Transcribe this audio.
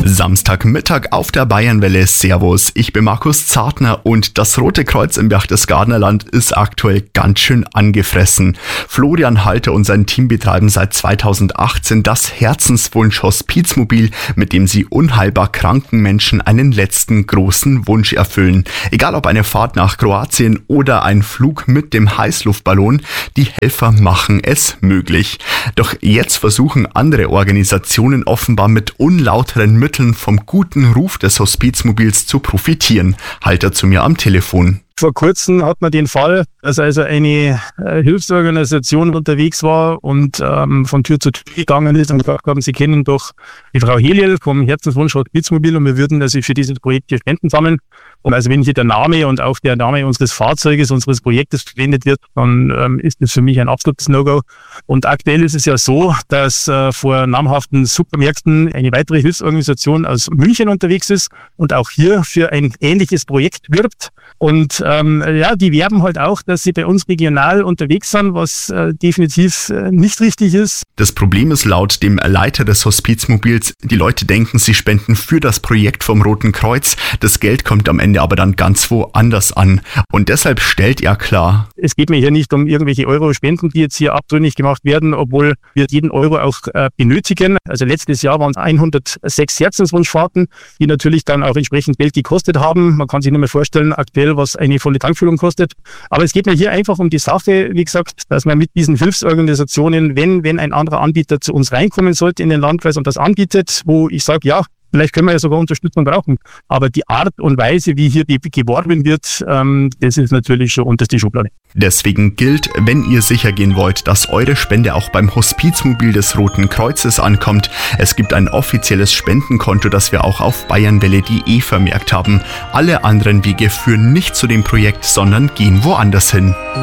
Samstagmittag auf der Bayernwelle. Servus, ich bin Markus Zartner und das Rote Kreuz im Berchtesgadener Land ist aktuell ganz schön angefressen. Florian Halter und sein Team betreiben seit 2018 das Herzenswunsch-Hospizmobil, mit dem sie unheilbar kranken Menschen einen letzten großen Wunsch erfüllen. Egal ob eine Fahrt nach Kroatien oder ein Flug mit dem Heißluftballon, die Helfer machen es möglich. Doch jetzt versuchen andere Organisationen offenbar mit unlauteren Mitteln vom guten Ruf des Hospizmobils zu profitieren. Halter zu mir am Telefon. Vor kurzem hat man den Fall, dass also eine Hilfsorganisation unterwegs war und von Tür zu Tür gegangen ist und gesagt haben, sie kennen doch die Frau Heliel vom Herzenswunsch Hospizmobil und wir würden also für dieses Projekt hier Spenden sammeln. Und also wenn hier der Name und auch der Name unseres Fahrzeuges, unseres Projektes verwendet wird, dann ist das für mich ein absolutes No-Go. Und aktuell ist es ja so, dass vor namhaften Supermärkten eine weitere Hilfsorganisation aus München unterwegs ist und auch hier für ein ähnliches Projekt wirbt. Und die werben halt auch, dass sie bei uns regional unterwegs sind, was definitiv nicht richtig ist. Das Problem ist laut dem Leiter des Hospizmobils, die Leute denken, sie spenden für das Projekt vom Roten Kreuz. Das Geld kommt am Ende aber dann ganz woanders an. Und deshalb stellt er klar: Es geht mir hier nicht um irgendwelche Euro-Spenden, die jetzt hier abtrünnig gemacht werden, obwohl wir jeden Euro auch benötigen. Also letztes Jahr waren es 106 Herzenswunschfahrten, die natürlich dann auch entsprechend Geld gekostet haben. Man kann sich nicht mehr vorstellen, aktuell, was eine volle Tankfüllung kostet. Aber es geht mir hier einfach um die Sache, wie gesagt, dass man mit diesen Hilfsorganisationen, wenn ein anderer Anbieter zu uns reinkommen sollte in den Landkreis und das anbietet, wo ich sage, ja, vielleicht können wir ja sogar Unterstützung brauchen. Aber die Art und Weise, wie hier geworben wird, das ist natürlich schon unterste Schublade. Deswegen gilt, wenn ihr sicher gehen wollt, dass eure Spende auch beim Hospizmobil des Roten Kreuzes ankommt, es gibt ein offizielles Spendenkonto, das wir auch auf bayernwelle.de vermerkt haben. Alle anderen Wege führen nicht zu dem Projekt, sondern gehen woanders hin.